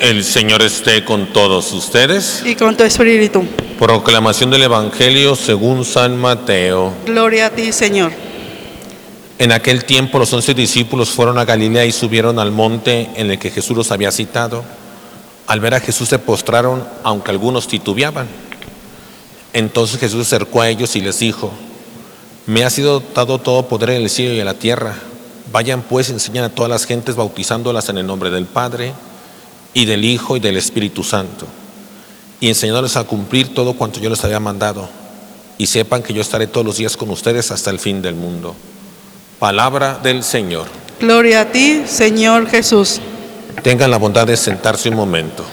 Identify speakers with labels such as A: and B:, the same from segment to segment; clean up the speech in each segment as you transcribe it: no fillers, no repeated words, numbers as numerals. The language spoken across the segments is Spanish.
A: El Señor esté con todos ustedes.
B: Y con tu espíritu.
A: Proclamación del Evangelio según San Mateo.
B: Gloria a ti, Señor.
A: En aquel tiempo los 11 discípulos fueron a Galilea y subieron al monte en el que Jesús los había citado. Al ver a Jesús se postraron, aunque algunos titubeaban. Entonces Jesús se acercó a ellos y les dijo: me ha sido dado todo poder en el cielo y en la tierra. Vayan pues y enseñen a todas las gentes, bautizándolas en el nombre del Padre, y del Hijo, y del Espíritu Santo, y enseñándoles a cumplir todo cuanto yo les había mandado. Y sepan que yo estaré todos los días con ustedes hasta el fin del mundo. Palabra del Señor.
B: Gloria a ti, Señor Jesús.
A: Tengan la bondad de sentarse un momento.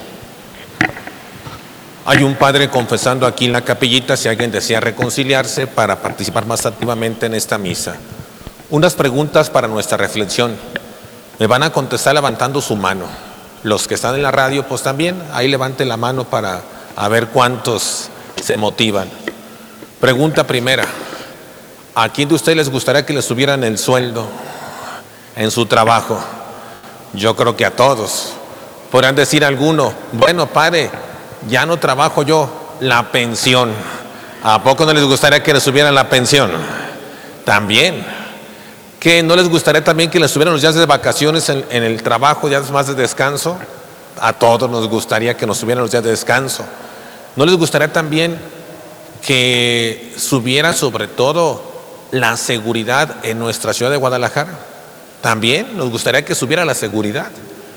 A: Hay un padre confesando aquí en la capillita si alguien desea reconciliarse para participar más activamente en esta misa. Unas preguntas para nuestra reflexión. Me van a contestar levantando su mano. Los que están en la radio, pues también, ahí levanten la mano para a ver cuántos se motivan. Pregunta primera: ¿a quién de ustedes les gustaría que les subieran el sueldo en su trabajo? Yo creo que a todos. Podrán decir alguno: bueno, padre, ya no trabajo yo, la pensión. ¿A poco no les gustaría que les subieran la pensión? También. ¿Que no les gustaría también que les subieran los días de vacaciones en el trabajo, días más de descanso? A todos nos gustaría que nos subieran los días de descanso. ¿No les gustaría también que subiera sobre todo la seguridad en nuestra ciudad de Guadalajara? También nos gustaría que subiera la seguridad.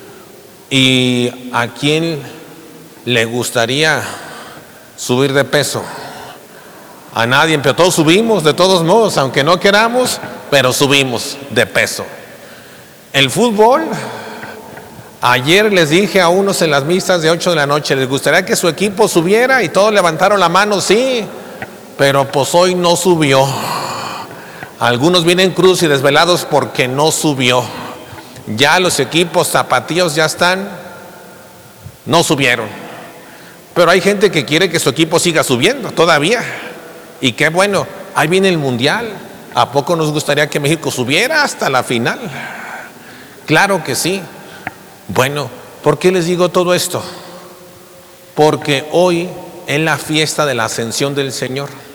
A: ¿Y a quién le gustaría subir de peso? A nadie, pero todos subimos de todos modos, aunque no queramos, pero subimos de peso. El fútbol, ayer les dije a unos en las misas de 8 de la noche, ¿les gustaría que su equipo subiera? Y todos levantaron la mano, sí, pero pues hoy no subió. Algunos vienen crudos y desvelados porque no subió. Ya los equipos zapatillos ya están, no subieron. Pero hay gente que quiere que su equipo siga subiendo todavía. Y qué bueno, ahí viene el Mundial. ¿A poco nos gustaría que México subiera hasta la final? Claro que sí. Bueno, ¿por qué les digo todo esto? Porque hoy es la fiesta de la Ascensión del Señor.